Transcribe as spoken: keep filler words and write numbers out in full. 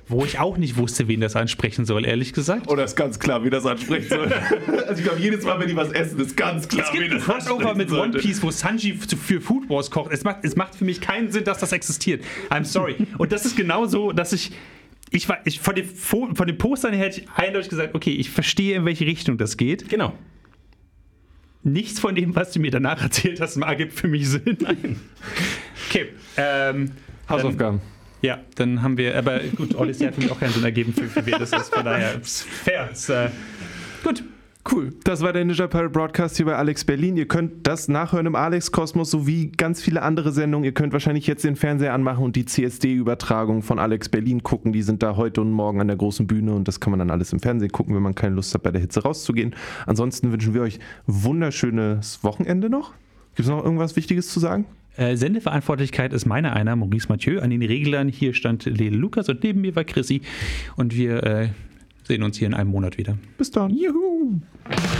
Wo ich auch nicht wusste, wen das ansprechen soll, ehrlich gesagt. Oder ist ganz klar, wie das ansprechen soll. Also ich glaube, jedes Mal, wenn die was essen, ist ganz klar, es gibt wie das ein Crossover mit sollte. One Piece, wo Sanji für Food Wars kocht. Es macht, es macht für mich keinen Sinn, dass das existiert. I'm sorry. Und das ist genau so, dass ich Ich war, ich, von, den, von den Postern her hätte ich eindeutig gesagt, okay, ich verstehe, in welche Richtung das geht. Genau. Nichts von dem, was du mir danach erzählt hast, ergibt für mich Sinn. Nein. Okay. Ähm, Hausaufgaben. Dann, ja, dann haben wir, aber gut, Odyssey hat für mich auch keinen Sinn ergeben, für, für wer das ist. Von daher ist fair. Ist, äh, gut. Cool. Das war der Ninja Pirate Broadcast hier bei Alex Berlin. Ihr könnt das nachhören im Alex Kosmos sowie ganz viele andere Sendungen. Ihr könnt wahrscheinlich jetzt den Fernseher anmachen und die C S D-Übertragung von Alex Berlin gucken. Die sind da heute und morgen an der großen Bühne und das kann man dann alles im Fernsehen gucken, wenn man keine Lust hat, bei der Hitze rauszugehen. Ansonsten wünschen wir euch wunderschönes Wochenende noch. Gibt es noch irgendwas Wichtiges zu sagen? Äh, Sendeverantwortlichkeit ist meiner einer, Maurice Mathieu. An den Reglern hier stand Lele Lukas und neben mir war Chrissy. Und wir äh, sehen uns hier in einem Monat wieder. Bis dann. Juhu!